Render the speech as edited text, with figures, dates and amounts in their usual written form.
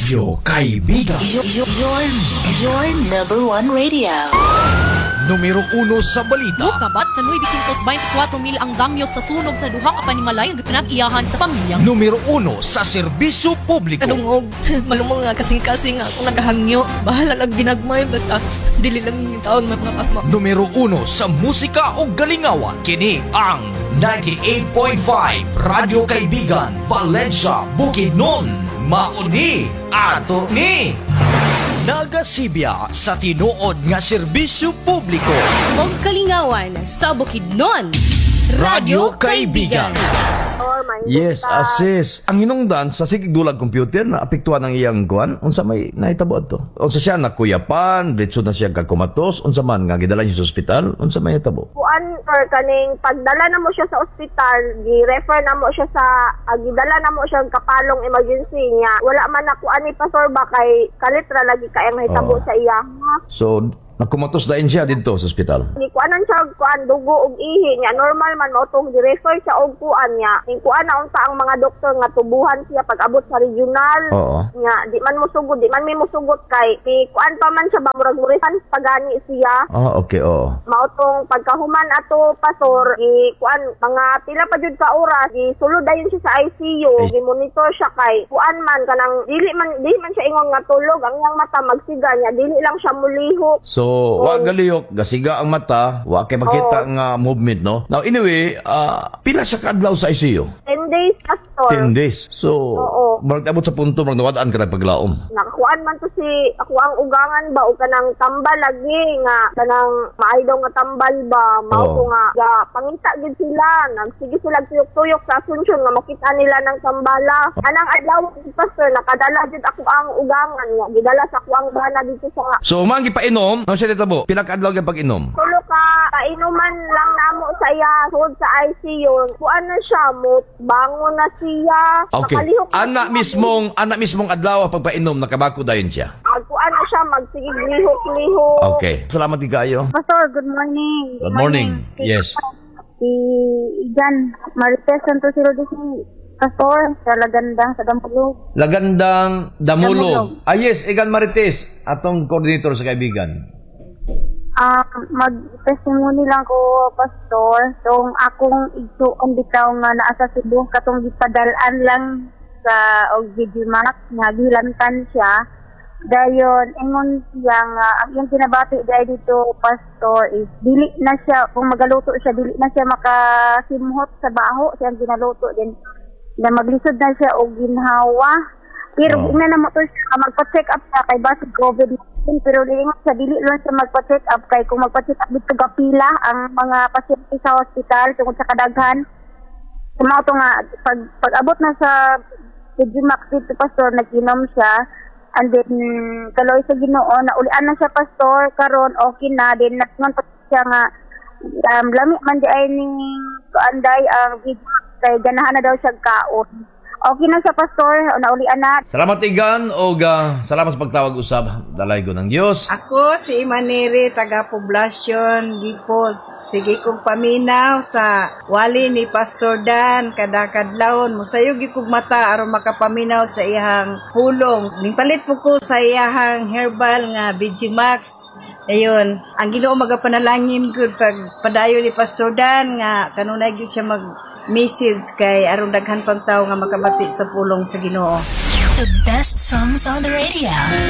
Radyo Kaibigan. Your number one radio. Numero 1 sa balita. Kabat sa 924,000 ang damyos sa sunog sa duha ka panimalay ang pinag-iyahan sa pamilya. Numero 1 sa serbisyo publiko. Kadungog, malumong nga kasing-kasing nga akong nagahangyo. Bahala lang ginagmay, basta dili lang yung taon mga pasma. Numero 1 sa musika o galingawan. Kini ang 98.5 Radyo Kaibigan, Valencia, Bukidnon. Mauni ato ni nagasibya sa tinuod nga serbisyo publiko. Og kalingawan sa Bukidnon, Radyo Kaibigan. Yes, sis. Ang hinungdan sa sikigdulag computer na apektuhan ang iyang kuan, unsa may nahitabo to? Unsa siya nakuyapan, diretso na siya kakumatos, unsa man nga gidala niya sa ospital, unsa may nahitabo? Kuan or kaning pagdala na mo siya sa ospital, gi-refer na mo siya sa gidala na mo siya kapalong emergency niya. Wala man na kuan ni pastor ba kay kalitra lagi kay mahitabo sa iya. So, nakumatos dahin siya dito sa ospital. Ni kuanan siya kuan dugo ug ihi niya. Normal man mo tong gi-refer siya og kuan niya. Ning kuan na unta ang mga doktor nga tubuhan siya pag abot sa regional. Oo. Nya di man mo sugod, di man mi musugot kay kuan pa man siya ba murag murisan pagani siya. Okay, oo. Mao tong pagkahuman ato pastor kuan mga pila pa jud ka oras sulod dayon siya sa ICU gi-monitor siya kay kuan man kanang dili man siya ingon nga tulog ang iyang mata magsiga niya dili lang siya mulihok. So, wa galiyok, gasiga ang mata, wa kay makita nga movement, no? Now, anyway, pila sa kadlaw sa ICU? 10 days pastor. 10 days. So, Oo. marag abot sa punto, marag nawadaan ka na paglaom. Nakakuan man to si ako ang ugangan ba o kanang tambal lagi nga kanang maay daw nga tambal ba mao ko nga pangita gid sila nagsige sila tuyok-tuyok sa Asunsyon nga makita nila ng tambala anang adlaw pastor nakadala jud ako ang ugangan nga gidala sa kuang bana dito sa So, mangi painom, ano siya dito po? Pila ka adlaw ka pag-inom? tulo ka kainuman lang namo sa iya sud sa ICU kuan na siya mo bangon na siya Okay. nakalihok na Ana mismong adlaw pagpainom nakabako dayon siya. kuan na siya magsigig lihok-lihok. Okay. Salamat di kayo. Pastor, good morning. Good morning. Yes. Si Igan Marites Santos Rodisi, Pastor, sa Lagandang sa Dampulog. Lagandang Damulog. Yes, Egan Marites, atong coordinator sa kaibigan. Mag-testimony lang ko, Pastor. Tong akong igsuon bitaw nga naa sa Cebu, katong gipadalaan lang sa Digimax, nga gilantan siya. Dayon, ingon siya nga, ang iyang kinabati dahil dito, Pastor, is dili na siya, kung magaluto siya, dili na siya makasimhot sa baho, siyang ginaluto din. Na maglisod na siya o ginhawa. Pero ina na mo to siya, magpa-check up siya kay basig COVID-19. Pero liingon siya, dili lang siya magpa-check up kay kung magpa-check up dito gapila ang mga pasyente sa hospital tungkol sa kadaghan. Sumao to nga, pag abot na sa Digimax dito, Pastor, nag-inom siya. And then, kaloy sa Ginoo, naulian na siya, Pastor, karon okay na. Then, natngon pa siya nga, lami man di ay ning kuanday ang video kay ganahan na daw siya kaon. Okay na siya, Pastor, naulian na. Salamat Igan o salamat sa pagtawag usab. Dalay ko ng Diyos. Ako si Imaneri, taga Poblacion, Gipos. Sige kong paminaw sa wali ni Pastor Dan, kadakadlawon. Musayog kong mata aron makapaminaw sa iyang hulong. Ningpalit po ko sa iyang herbal nga Digimax. Ayun, ang Ginoo magapanalangin ko pag padayo ni Pastor Dan nga kanunay gyud siya mag-message kay aron daghan pang tawo nga makabati sa pulong sa Ginoo. The best songs on the radio.